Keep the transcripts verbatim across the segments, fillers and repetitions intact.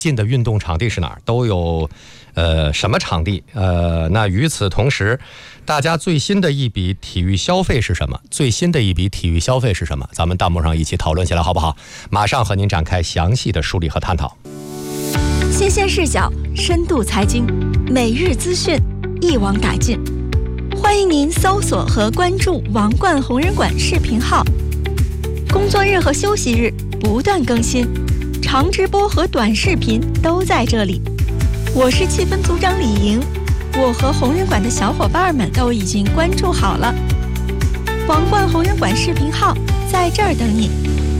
近的运动场地是哪儿？都有呃什么场地？呃，那与此同时，大家最新的一笔体育消费是什么？最新的一笔体育消费是什么？咱们弹幕上一起讨论起来好不好？马上和您展开详细的梳理和探讨。 新鲜视角，深度财经，每日资讯，一网打尽。欢迎您搜索和关注王冠红人馆视频号，工作日和休息日不断更新，长直播和短视频都在这里。我是气氛组长李莹，我和红人馆的小伙伴们都已经关注好了。王冠红人馆视频号在这儿等你。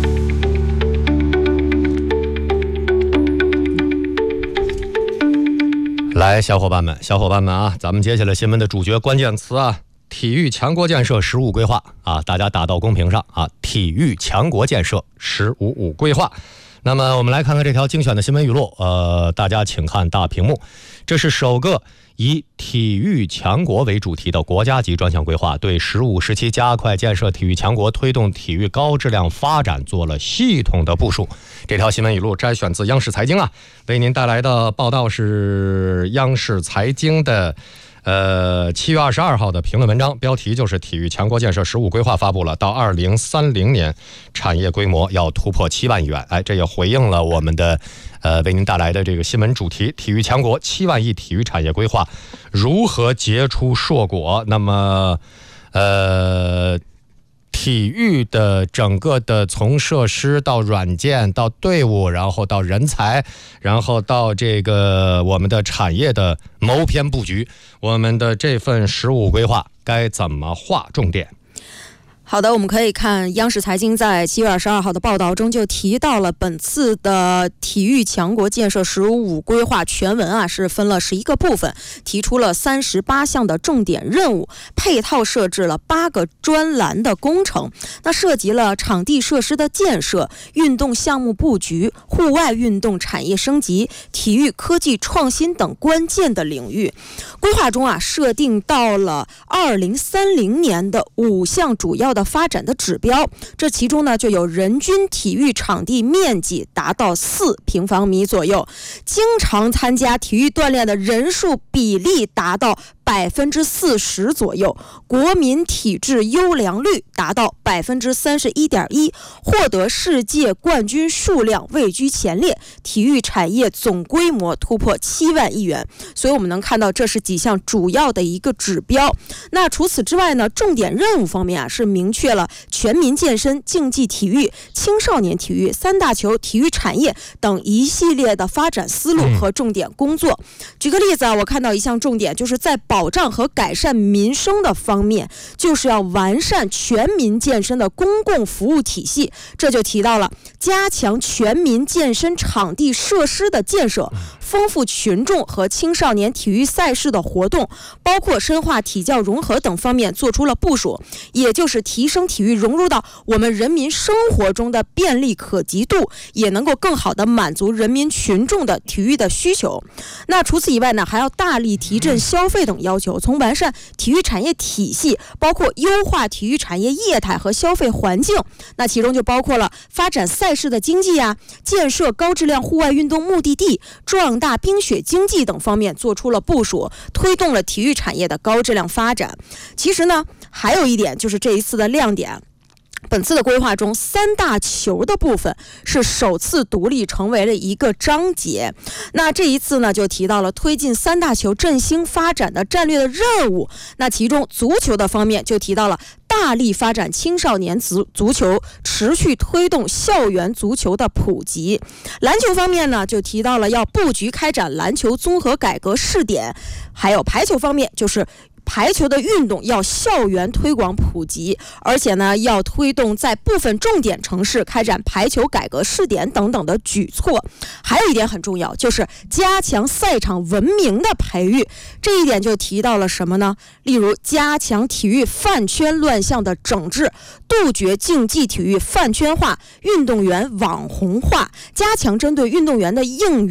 来，小伙伴们，小伙伴们啊，咱们接下来新闻的主角关键词啊，体育强国建设“十五”规划啊，大家打到公屏上啊，体育强国建设“十五五”规划。那么我们来看看这条精选的新闻语录，呃，大家请看大屏幕，这是首个以体育强国为主题的国家级专项规划，对“十五”时期加快建设体育强国、推动体育高质量发展做了系统的部署。这条新闻语录摘选自央视财经啊，为您带来的报道是央视财经的呃，七月二十二号的评论文章，标题就是体育强国建设“十五”规划发布了，到二零三零年产业规模要突破七万亿元。哎，这也回应了我们的呃为您带来的这个新闻主题：体育强国七万亿体育产业规划如何结出硕果？那么，呃。体育的整个的从设施到软件到队伍，然后到人才，然后到这个我们的产业的谋篇布局，我们的这份“十五”规划该怎么划重点？ 好的，我们可以看央视财经在七月二十二号的报道中就提到了本次的体育强国建设“十五”规划全文啊是分了十一个部分，提出了三十八项的重点任务，配套设置了八个专栏的工程，那涉及了场地设施的建设、运动项目布局、户外运动产业升级、体育科技创新等关键的领域。规划中啊设定到了二零三零年的五项主要的发展的指标，这其中呢就有人均体育场地面积达到四平方米左右，经常参加体育锻炼的人数比例达到百分之四十左右，国民体质优良率达到百分之三十一点一，获得世界冠军数量位居前列，体育产业总规模突破七万亿元。所以我们能看到这是几项主要的一个指标。那除此之外呢，重点任务方面啊是明确了全民健身、竞技体育、青少年体育、三大球、体育产业等一系列的发展思路和重点工作。举个例子啊，我看到一项重点就是在保障和改善民生的方面，就是要完善全民健身的公共服务体系，这就提到了加强全民健身场地设施的建设，丰富群众和青少年体育赛事的活动，包括深化体教融合等方面做出了部署，也就是提升体育融入到我们人民生活中的便利可及度，也能够更好的满足人民群众的体育的需求。那除此以外呢，还要大力提振消费等要求，从完善体育产业体系，包括优化体育产业业态和消费环境，那其中就包括了发展赛事的经济啊，建设高质量户外运动目的地，壮大冰雪经济等方面做出了部署，推动了体育产业的高质量发展。其实呢，还有一点就是这一次的亮点，本次的规划中，三大球的部分是首次独立成为了一个章节。那这一次呢，就提到了推进三大球振兴发展的战略的任务。那其中足球的方面就提到了大力发展青少年足足球，持续推动校园足球的普及。篮球方面呢，就提到了要布局开展篮球综合改革试点。还有排球方面，就是排球的运动要校园推广普及，而且呢要推动在部分重点城市开展排球改革试点等等的举措。还有一点很重要，就是加强赛场文明的培育，这一点就提到了什么呢？例如加强体育饭圈乱象的整治，杜绝竞技体育饭圈化、运动员网红化，加强针对运动员的应援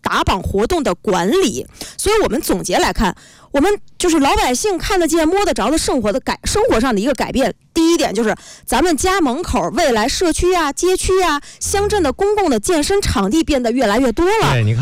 打榜活动的管理。所以我们总结来看，我们就是老百姓看得见摸得着的生活的改生活上的一个改变。第一点就是咱们家门口未来社区啊、街区啊、乡镇的公共的健身场地变得越来越多了。 对，你看